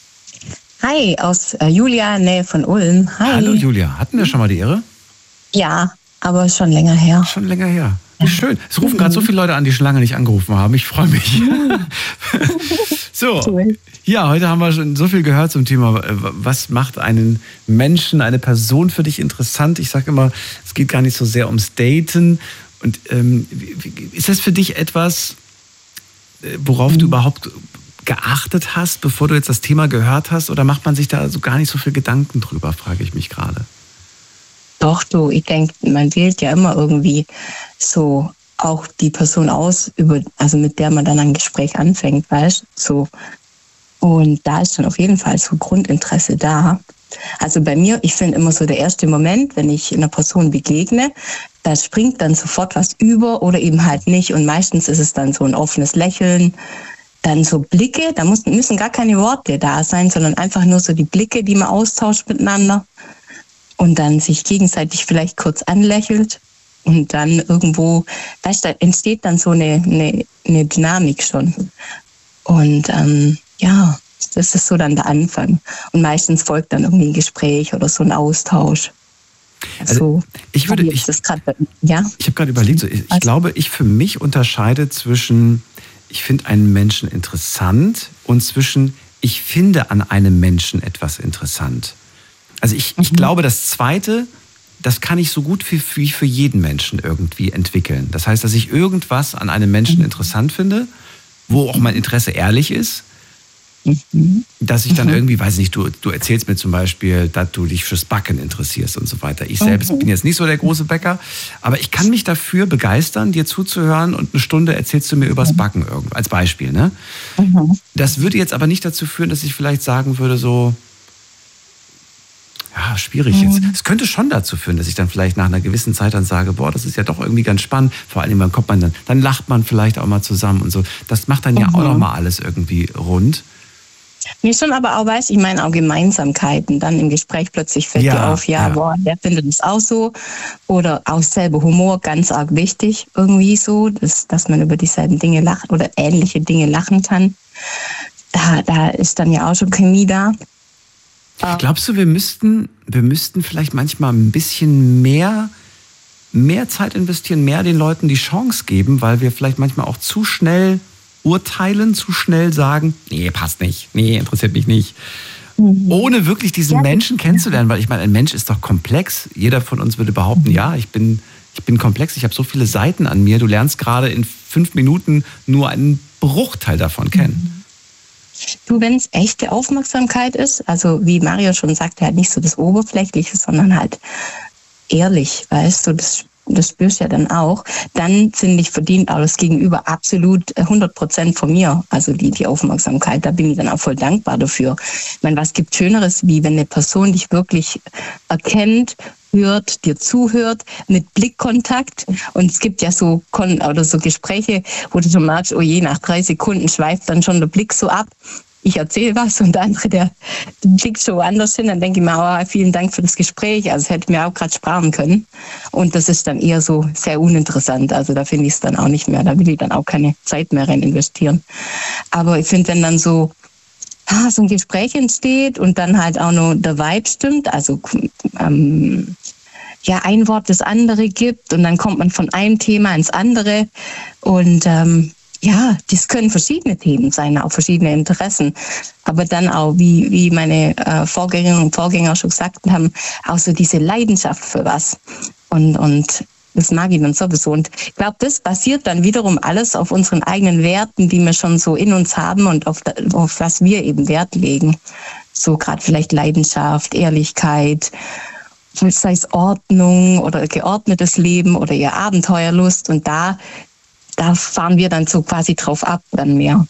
Hi, aus äh, Julia, Nähe von Ulm. Hi. Hallo Julia, hatten wir schon mal die Ehre? Ja, aber schon länger her. Schon länger her. Wie schön. Es rufen gerade so viele Leute an, die schon lange nicht angerufen haben. Ich freue mich. So, Cool. ja, heute haben wir schon so viel gehört zum Thema, was macht einen Menschen, eine Person für dich interessant? Ich sage immer, es geht gar nicht so sehr ums Daten. Und ähm, ist das für dich etwas, worauf du überhaupt geachtet hast, bevor du jetzt das Thema gehört hast? Oder macht man sich da so gar nicht so viel Gedanken drüber, frage ich mich gerade. Doch, du, ich denke, man wählt ja immer irgendwie so auch die Person aus, über, also mit der man dann ein Gespräch anfängt, weißt du? So. Und da ist dann auf jeden Fall so Grundinteresse da. Also bei mir, ich finde immer so der erste Moment, wenn ich einer Person begegne, da springt dann sofort was über oder eben halt nicht. Und meistens ist es dann so ein offenes Lächeln, dann so Blicke, da müssen, müssen gar keine Worte da sein, sondern einfach nur so die Blicke, die man austauscht miteinander. Und dann sich gegenseitig vielleicht kurz anlächelt und dann irgendwo, weißt du, da entsteht dann so eine, eine, eine Dynamik schon. Und ähm, ja, das ist so dann der Anfang. Und meistens folgt dann irgendwie ein Gespräch oder so ein Austausch. Also so, ich würde, ich, ich, das grad, ja? ich habe gerade überlegt, so, ich, ich glaube, ich für mich unterscheide zwischen, ich finde einen Menschen interessant und zwischen, ich finde an einem Menschen etwas interessant. Also ich, ich mhm. glaube, das Zweite, das kann ich so gut wie für, für jeden Menschen irgendwie entwickeln. Das heißt, dass ich irgendwas an einem Menschen interessant finde, wo auch mein Interesse ehrlich ist, mhm. dass ich dann mhm. irgendwie, weiß nicht, du, du erzählst mir zum Beispiel, dass du dich fürs Backen interessierst und so weiter. Ich selbst mhm. bin jetzt nicht so der große Bäcker, aber ich kann mich dafür begeistern, dir zuzuhören und eine Stunde erzählst du mir übers Backen irgendwo, als Beispiel. Ne? Mhm. Das würde jetzt aber nicht dazu führen, dass ich vielleicht sagen würde so, ja, schwierig jetzt. Es könnte schon dazu führen, dass ich dann vielleicht nach einer gewissen Zeit dann sage, boah, das ist ja doch irgendwie ganz spannend. Vor allem, dann kommt man dann, dann lacht man vielleicht auch mal zusammen und so. Das macht dann ja mhm. auch nochmal alles irgendwie rund. Nee, schon, aber auch, weiß ich meine, auch Gemeinsamkeiten. Dann im Gespräch plötzlich fällt ja, dir auf, ja, ja, boah, der findet es auch so. Oder auch selber Humor, ganz arg wichtig, irgendwie so, dass, dass man über dieselben Dinge lacht oder ähnliche Dinge lachen kann. Da, da ist dann ja auch schon Chemie da. Glaubst du, wir müssten, wir müssten vielleicht manchmal ein bisschen mehr, mehr Zeit investieren, mehr den Leuten die Chance geben, weil wir vielleicht manchmal auch zu schnell urteilen, zu schnell sagen, nee, passt nicht, nee, interessiert mich nicht. Mhm. Ohne wirklich diesen ja. Menschen kennenzulernen, weil ich meine, ein Mensch ist doch komplex. Jeder von uns würde behaupten, mhm. ja, ich bin, ich bin komplex, ich habe so viele Seiten an mir. Du lernst gerade in fünf Minuten nur einen Bruchteil davon kennen. Mhm. Du, wenn es echte Aufmerksamkeit ist, also wie Mario schon sagte, halt nicht so das Oberflächliche, sondern halt ehrlich, weißt du, das, das spürst du ja dann auch, dann finde ich, verdient auch das Gegenüber absolut hundert Prozent von mir, also die, die Aufmerksamkeit, da bin ich dann auch voll dankbar dafür. Ich meine, was gibt Schöneres, wie wenn eine Person dich wirklich erkennt, hört, dir zuhört, mit Blickkontakt. Und es gibt ja so Kon- oder so Gespräche, wo du schon merkst, oh je, nach drei Sekunden schweift dann schon der Blick so ab. Ich erzähle was und der andere, der blickt schon woanders hin. Dann denke ich mir, oh, vielen Dank für das Gespräch. Also, es hätte mir auch gerade sparen können. Und das ist dann eher so sehr uninteressant. Also, da finde ich es dann auch nicht mehr. Da will ich dann auch keine Zeit mehr rein investieren. Aber ich finde, wenn dann so Ah, so ein Gespräch entsteht und dann halt auch noch der Vibe stimmt, also ähm, ja, ein Wort das andere gibt und dann kommt man von einem Thema ins andere und ähm, ja, das können verschiedene Themen sein, auch verschiedene Interessen, aber dann auch, wie, wie meine äh, Vorgängerinnen und Vorgänger schon gesagt haben, auch so diese Leidenschaft für was und, und das mag ich dann sowieso. Und ich glaube, das basiert dann wiederum alles auf unseren eigenen Werten, die wir schon so in uns haben und auf, auf was wir eben Wert legen. So gerade vielleicht Leidenschaft, Ehrlichkeit, sei es Ordnung oder geordnetes Leben oder ihr Abenteuerlust. Und da, da fahren wir dann so quasi drauf ab, dann mehr.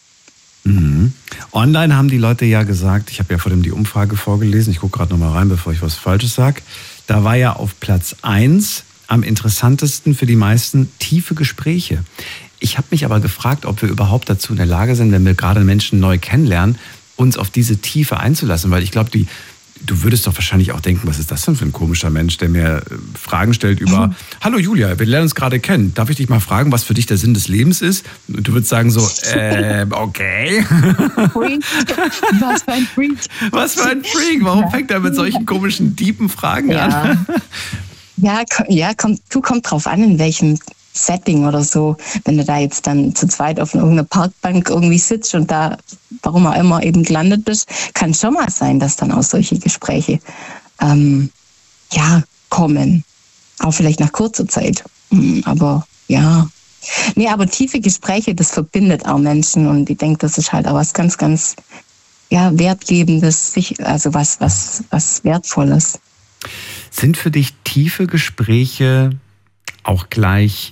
Mhm. Online haben die Leute ja gesagt, ich habe ja vor dem die Umfrage vorgelesen, ich gucke gerade nochmal rein, bevor ich was Falsches sage. Da war ja auf Platz eins am interessantesten für die meisten tiefe Gespräche. Ich habe mich aber gefragt, ob wir überhaupt dazu in der Lage sind, wenn wir gerade Menschen neu kennenlernen, uns auf diese Tiefe einzulassen. Weil ich glaube, die du würdest doch wahrscheinlich auch denken, was ist das denn für ein komischer Mensch, der mir Fragen stellt über, mhm. hallo Julia, wir lernen uns gerade kennen. Darf ich dich mal fragen, was für dich der Sinn des Lebens ist? Und du würdest sagen so, äh, okay. Freak. Was für ein Freak. Was für ein Freak. Warum fängt er mit solchen komischen, tiefen Fragen ja. an? Ja, ja, kommt, du kommt drauf an, in welchem Setting oder so. Wenn du da jetzt dann zu zweit auf irgendeiner Parkbank irgendwie sitzt und da, warum auch immer, eben gelandet bist, kann schon mal sein, dass dann auch solche Gespräche ähm, ja, kommen. Auch vielleicht nach kurzer Zeit. Aber ja. Nee, aber tiefe Gespräche, das verbindet auch Menschen und ich denke, das ist halt auch was ganz, ganz ja, Wertgebendes, also was, was, was Wertvolles. Sind für dich tiefe Gespräche auch gleich,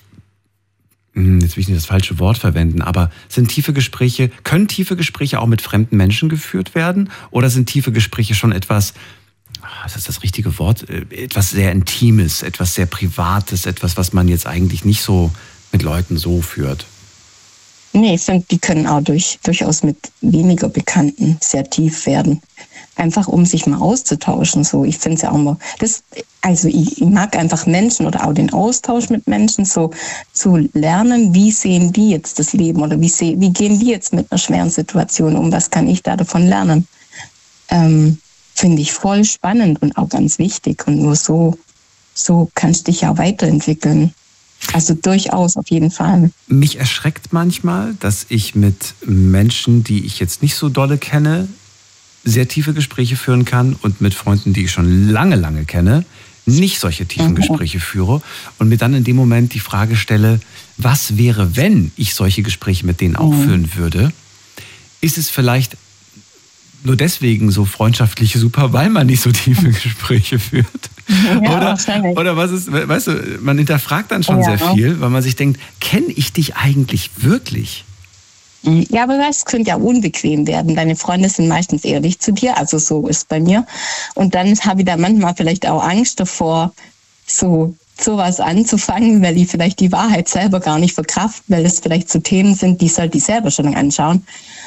jetzt will ich nicht das falsche Wort verwenden, aber sind tiefe Gespräche, können tiefe Gespräche auch mit fremden Menschen geführt werden? Oder sind tiefe Gespräche schon etwas, was ist das richtige Wort, etwas sehr Intimes, etwas sehr Privates, etwas, was man jetzt eigentlich nicht so mit Leuten so führt? Nee, ich finde, die können auch durch, durchaus mit weniger Bekannten sehr tief werden. Einfach um sich mal auszutauschen. So, ich finde es ja auch mal, das, also ich, ich mag einfach Menschen oder auch den Austausch mit Menschen, so zu lernen, wie sehen die jetzt das Leben oder wie, seh, wie gehen die jetzt mit einer schweren Situation um, was kann ich da davon lernen? Ähm, finde ich voll spannend und auch ganz wichtig und nur so, so kannst du dich ja weiterentwickeln. Also durchaus, auf jeden Fall. Mich erschreckt manchmal, dass ich mit Menschen, die ich jetzt nicht so dolle kenne, sehr tiefe Gespräche führen kann und mit Freunden, die ich schon lange, lange kenne, nicht solche tiefen mhm. Gespräche führe und mir dann in dem Moment die Frage stelle, was wäre, wenn ich solche Gespräche mit denen auch mhm. führen würde? Ist es vielleicht nur deswegen so freundschaftlich super, weil man nicht so tiefe Gespräche führt? Ja, oder, oder was ist, weißt du, man hinterfragt dann schon ja. sehr viel, weil man sich denkt, kenne ich dich eigentlich wirklich? Ja, aber das könnte ja unbequem werden. Deine Freunde sind meistens ehrlich zu dir, also so ist es bei mir. Und dann habe ich da manchmal vielleicht auch Angst davor, so sowas anzufangen, weil ich vielleicht die Wahrheit selber gar nicht verkraft, weil es vielleicht so Themen sind, die sollte ich selber schon anschauen.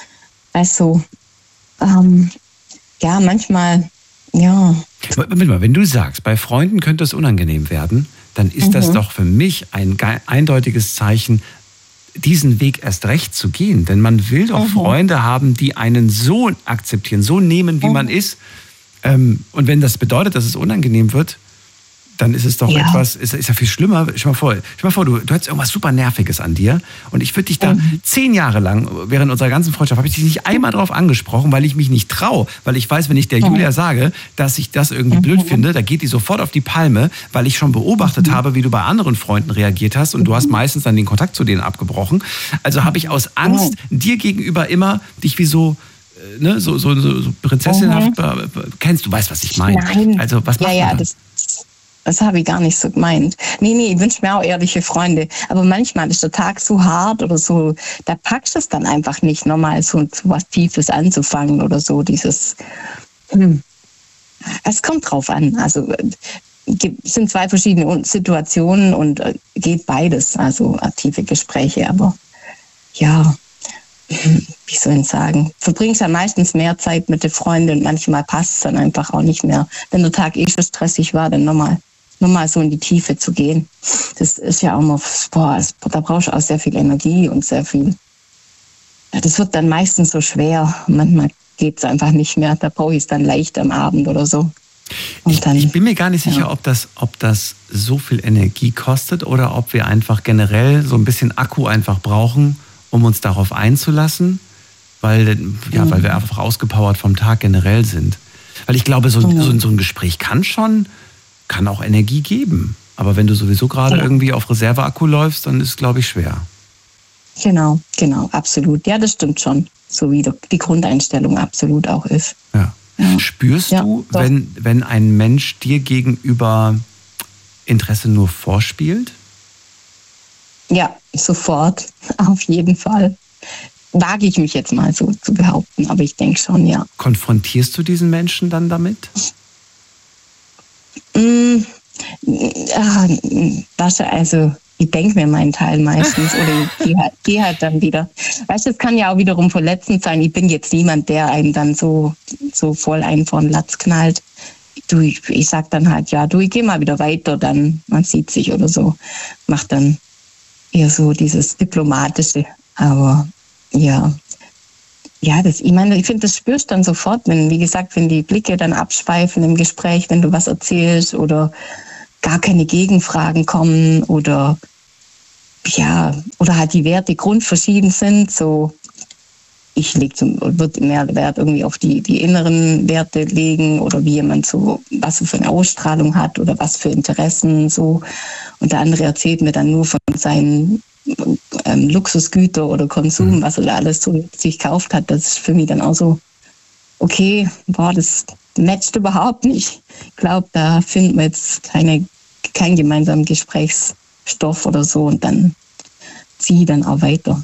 Also, ähm, ja, manchmal, ja. Moment mal, wenn du sagst, bei Freunden könnte es unangenehm werden, dann ist mhm. das doch für mich ein eindeutiges Zeichen, diesen Weg erst recht zu gehen. Denn man will doch mhm. Freunde haben, die einen so akzeptieren, so nehmen, wie mhm. man ist. Ähm, und wenn das bedeutet, dass es unangenehm wird, dann ist es doch ja. etwas, ist, ist ja viel schlimmer. Stell mal vor, stell mal vor du, du hättest irgendwas super Nerviges an dir und ich würde dich da mhm. zehn Jahre lang, während unserer ganzen Freundschaft, habe ich dich nicht einmal drauf angesprochen, weil ich mich nicht traue, weil ich weiß, wenn ich der mhm. Julia sage, dass ich das irgendwie mhm. blöd finde, da geht die sofort auf die Palme, weil ich schon beobachtet mhm. habe, wie du bei anderen Freunden reagiert hast und mhm. du hast meistens dann den Kontakt zu denen abgebrochen. Also habe ich aus Angst mhm. dir gegenüber immer dich wie so Ne, so, so, so prinzessinhaft mhm. kennst, du weißt, was ich meine. Nein. Also was macht ja, ja, man dann? Das, das habe ich gar nicht so gemeint. Nee, nee, ich wünsche mir auch ehrliche Freunde. Aber manchmal ist der Tag so hart oder so, da packst du es dann einfach nicht, nochmal so, so was Tiefes anzufangen oder so. Dieses, hm. Es kommt drauf an. Also es sind zwei verschiedene Situationen und geht beides. Also aktive Gespräche, aber ja. Wie soll ich sagen, verbringst ja meistens mehr Zeit mit den Freunden und manchmal passt es dann einfach auch nicht mehr. Wenn der Tag eh so stressig war, dann nochmal nochmal so in die Tiefe zu gehen. Das ist ja auch mal, boah, da brauchst du auch sehr viel Energie und sehr viel. Ja, das wird dann meistens so schwer. Manchmal geht es einfach nicht mehr. Da brauche ich es dann leicht am Abend oder so. Und ich, dann, ich bin mir gar nicht sicher, ja. ob das, ob das so viel Energie kostet oder ob wir einfach generell so ein bisschen Akku einfach brauchen, um uns darauf einzulassen, weil, ja, mhm. weil wir einfach ausgepowert vom Tag generell sind. Weil ich glaube, so, mhm. so, so ein Gespräch kann schon, kann auch Energie geben. Aber wenn du sowieso gerade ja. irgendwie auf Reserveakku läufst, dann ist es, glaube ich, schwer. Genau, genau, absolut. Ja, das stimmt schon. So wie die Grundeinstellung absolut auch ist. Ja. Ja. Spürst ja, du, wenn, wenn ein Mensch dir gegenüber Interesse nur vorspielt? Ja, sofort, auf jeden Fall. Wage ich mich jetzt mal so zu behaupten, aber ich denke schon, ja. Konfrontierst du diesen Menschen dann damit? Mm, ja, also ich denke mir meinen Teil meistens oder ich gehe halt, geh halt dann wieder. Weißt du, es kann ja auch wiederum verletzend sein. Ich bin jetzt niemand, der einen dann so, so voll einen vor den Latz knallt. Du, ich, ich sag dann halt, ja, du, ich geh mal wieder weiter, dann, man sieht sich oder so. Mach dann eher so dieses Diplomatische. Aber ja, ja, das, ich meine, ich finde, das spürst du dann sofort, wenn, wie gesagt, wenn die Blicke dann abschweifen im Gespräch, wenn du was erzählst oder gar keine Gegenfragen kommen oder ja, oder halt die Werte grundverschieden sind, so ich leg zum, würde mehr Wert irgendwie auf die, die inneren Werte legen oder wie jemand so, was so für eine Ausstrahlung hat oder was für Interessen so. Und der andere erzählt mir dann nur von seinen ähm, Luxusgüter oder Konsum, mhm. was er da alles so sich gekauft hat. Das ist für mich dann auch so, okay, boah, das matcht überhaupt nicht. Ich glaube, da finden wir jetzt keine, keinen gemeinsamen Gesprächsstoff oder so und dann ziehe ich dann auch weiter.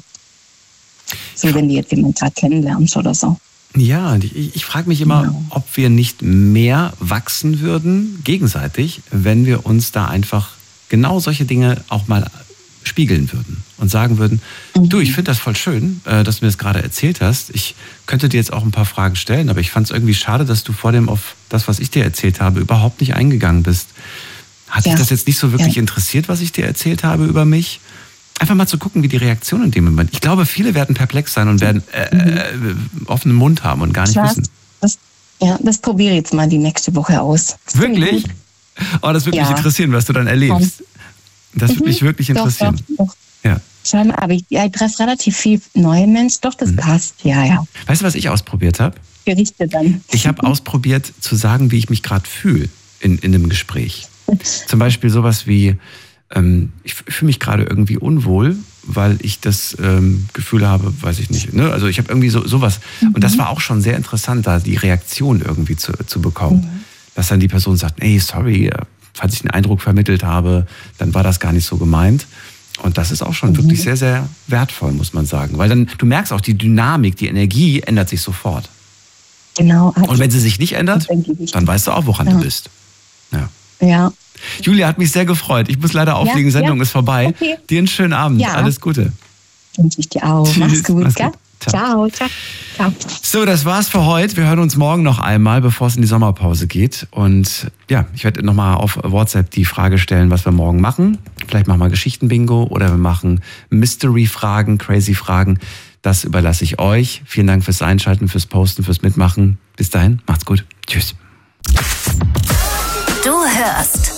So, wenn du jetzt jemanden gerade kennenlernst oder so. Ja, ich, ich frage mich immer, genau. ob wir nicht mehr wachsen würden, gegenseitig, wenn wir uns da einfach genau solche Dinge auch mal spiegeln würden und sagen würden, mhm. du, ich finde das voll schön, dass du mir das gerade erzählt hast. Ich könnte dir jetzt auch ein paar Fragen stellen, aber ich fand es irgendwie schade, dass du vor dem auf das, was ich dir erzählt habe, überhaupt nicht eingegangen bist. Hat ja. dich das jetzt nicht so wirklich ja. interessiert, was ich dir erzählt habe über mich? Einfach mal zu gucken, wie die Reaktion in dem Moment. Ich glaube, viele werden perplex sein und werden äh, mhm. äh, offenen Mund haben und gar nicht Schatz, wissen. Das, ja, das probiere ich jetzt mal die nächste Woche aus. Das wirklich? Oh, das würde ja. mich interessieren, was du dann erlebst. Das würde mhm. mich wirklich interessieren. Doch, doch, doch. Ja. Schau mal, aber ich, ja, ich treffe relativ viel neue Menschen. Doch, das mhm. passt. Ja, ja. Weißt du, was ich ausprobiert habe? Gerichte dann. Ich habe ausprobiert zu sagen, wie ich mich gerade fühle in, in einem Gespräch. Zum Beispiel sowas wie, ähm, ich fühle mich gerade irgendwie unwohl, weil ich das ähm, Gefühl habe, weiß ich nicht, ne? Also ich habe irgendwie so sowas. Mhm. Und das war auch schon sehr interessant, da die Reaktion irgendwie zu, zu bekommen. Mhm. Dass dann die Person sagt, ey, sorry, falls ich einen Eindruck vermittelt habe, dann war das gar nicht so gemeint. Und das ist auch schon mhm. wirklich sehr, sehr wertvoll, muss man sagen. Weil dann, du merkst auch, die Dynamik, die Energie ändert sich sofort. Genau. Und wenn sie sich nicht ändert, dann weißt du auch, woran ja. du bist. Ja. Ja. Julia, hat mich sehr gefreut. Ich muss leider auflegen, ja, Sendung ja. ist vorbei. Okay. Dir einen schönen Abend. Ja. Alles Gute. Wünsche ich dir auch. Tschüss. Mach's gut. Mach's gut. Ciao. Ciao. Ciao. So, das war's für heute. Wir hören uns morgen noch einmal, bevor es in die Sommerpause geht. Und ja, ich werde nochmal auf WhatsApp die Frage stellen, was wir morgen machen. Vielleicht machen wir Geschichten-Bingo oder wir machen Mystery-Fragen, Crazy-Fragen. Das überlasse ich euch. Vielen Dank fürs Einschalten, fürs Posten, fürs Mitmachen. Bis dahin, macht's gut. Tschüss. Du hörst